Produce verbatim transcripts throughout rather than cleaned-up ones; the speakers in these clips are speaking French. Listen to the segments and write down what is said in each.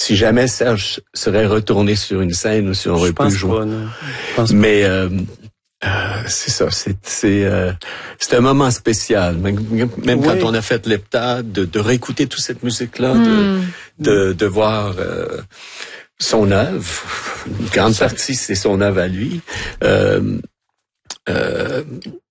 si jamais Serge serait retourné sur une scène ou si on aurait pu jouer. Pas, non. Je pense Mais euh, euh, c'est ça, c'est c'est euh, c'est un moment spécial. Même, même oui. quand on a fait l'heptade, de, de réécouter toute cette musique-là, mm. de, de de voir euh, son œuvre. Une grande partie, c'est son œuvre à lui. Euh, euh,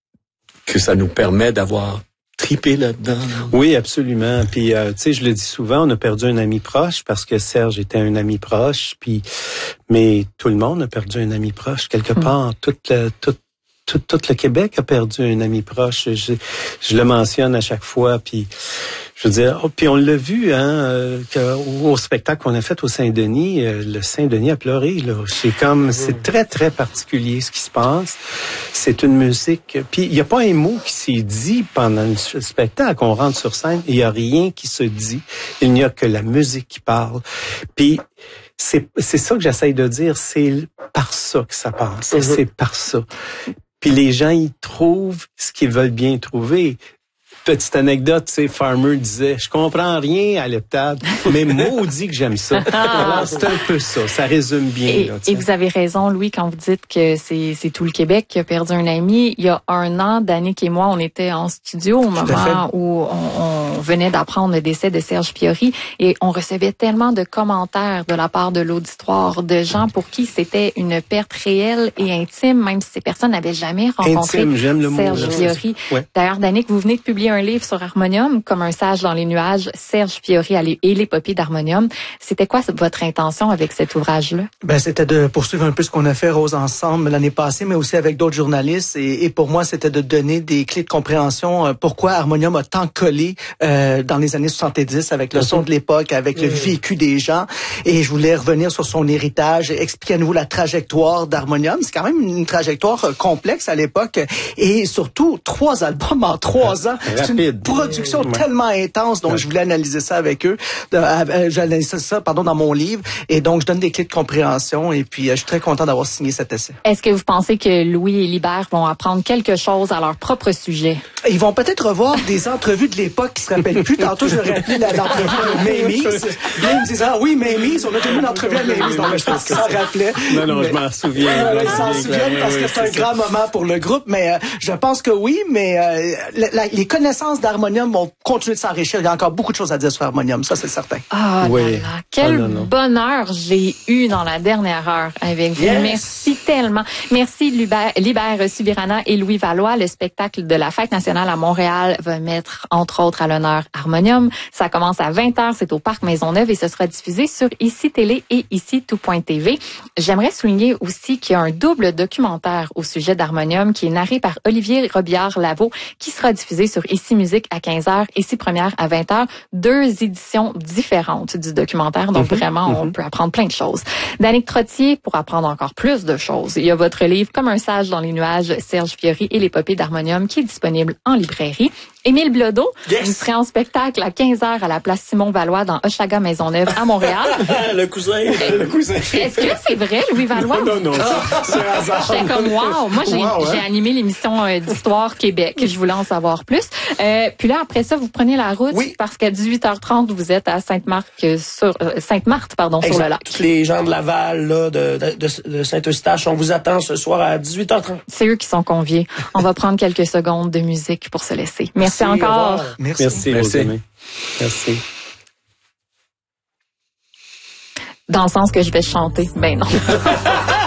que ça nous permet d'avoir tripé là-dedans. Là. Oui, absolument. Puis, euh, tu sais, je le dis souvent, on a perdu un ami proche parce que Serge était un ami proche. Puis, mais tout le monde a perdu un ami proche quelque mmh. part. Tout le, tout, tout, tout le Québec a perdu un ami proche. Je, je le mentionne à chaque fois. Puis, je veux dire, oh, puis on l'a vu, hein, euh, que, au spectacle qu'on a fait au Saint-Denis, euh, le Saint-Denis a pleuré, là. C'est comme, mmh. c'est très, très particulier ce qui se passe. C'est une musique, puis il n'y a pas un mot qui s'est dit pendant le spectacle. On rentre sur scène, il n'y a rien qui se dit. Il n'y a que la musique qui parle. Puis, c'est, c'est ça que j'essaye de dire, c'est par ça que ça passe. Mmh. C'est par ça. Puis les gens, ils trouvent ce qu'ils veulent bien trouver. Petite anecdote, tu sais, Farmer disait, je comprends rien à l'heptade, mais maudit que j'aime ça. Alors, c'est un peu ça, ça résume bien. Et, là, et vous avez raison, Louis, quand vous dites que c'est, c'est tout le Québec qui a perdu un ami. Il y a un an, Danick et moi, on était en studio au moment où on, on venait d'apprendre le décès de Serge Fiori et on recevait tellement de commentaires de la part de l'auditoire, de gens pour qui c'était une perte réelle et intime, même si ces personnes n'avaient jamais rencontré intime, j'aime le Serge mot, Fiori. Ouais. D'ailleurs, Danick, vous venez de publier un livre sur Harmonium, comme un sage dans les nuages, Serge Fiori et l'épopée d'Harmonium. C'était quoi votre intention avec cet ouvrage-là? Ben, c'était de poursuivre un peu ce qu'on a fait, Rose, ensemble l'année passée, mais aussi avec d'autres journalistes. Et, et pour moi, c'était de donner des clés de compréhension euh, pourquoi Harmonium a tant collé euh, dans les années soixante-dix avec le mm-hmm. son de l'époque, avec mm-hmm. le vécu des gens. Et je voulais revenir sur son héritage, expliquer à nouveau la trajectoire d'Harmonium. C'est quand même une trajectoire euh, complexe à l'époque. Et surtout, trois albums en trois ans. C'est une production mmh. tellement intense, donc ouais. je voulais analyser ça avec eux. Euh, J'analyse ça, pardon, dans mon livre, et donc je donne des clés de compréhension. Et puis, euh, je suis très content d'avoir signé cet essai. Est-ce que vous pensez que Louis et Libert vont apprendre quelque chose à leur propre sujet? Ils vont peut-être revoir des entrevues de l'époque qui se rappellent plus. Tantôt, je leur ai appelé l'entrevue de Mamie. Là, ils me disaient, ah oui, Mamie, on a tenu une entrevue à Mamie. Donc, je pense qu'ils s'en rappelaient. Non, non, mais, je m'en souviens. Ils s'en souviennent parce que c'est un grand moment pour le groupe. Mais euh, je pense que oui, mais euh, la, la, les connaissances d'Harmonium vont continuer de s'enrichir. Il y a encore beaucoup de choses à dire sur Harmonium, ça c'est certain. Ah oh, oui. là là, quel oh, non, non. bonheur j'ai eu dans la dernière heure avec vous. Yes. Merci tellement. Merci Libert, Libert Subirana et Louis Valois. Le spectacle de la Fête nationale à Montréal va mettre entre autres à l'honneur Harmonium. Ça commence à vingt heures, c'est au Parc Maisonneuve et ce sera diffusé sur Ici Télé et Ici Tout Point T V. J'aimerais souligner aussi qu'il y a un double documentaire au sujet d'Harmonium qui est narré par Olivier Robillard-Lavaux qui sera diffusé sur Ici Musique à quinze heures, Ici Première à vingt heures. Deux éditions différentes du documentaire, donc mm-hmm. vraiment, mm-hmm. on peut apprendre plein de choses. Danick Trottier, pour apprendre encore plus de choses, il y a votre livre Comme un sage dans les nuages, Serge Fiori et l'épopée d'Harmonium qui est disponible en librairie. Émile Bilodeau, yes. vous serez en spectacle à quinze heures à la place Simon-Valois dans Hochelaga Maisonneuve à Montréal. le cousin. le cousin. Est-ce que c'est vrai, Louis Valois? Non, non, non. C'est hasard. J'étais comme, wow. Moi, j'ai, wow, j'ai hein? animé l'émission euh, d'Histoire Québec. Je voulais en savoir plus. Euh, puis là, après ça, vous prenez la route oui. parce qu'à dix-huit heures trente, vous êtes à Sainte-Marthe, sur, euh, Sainte-Marthe, pardon, exact. Sur le lac. Tous les gens de Laval, là, de, de, de, de Saint-Eustache, on vous attend ce soir à dix-huit heures trente. C'est eux qui sont conviés. On va prendre quelques secondes de musique pour se laisser. Merci, Merci encore. Merci. Merci. Merci. Merci. Dans le sens que je vais chanter. Ben non.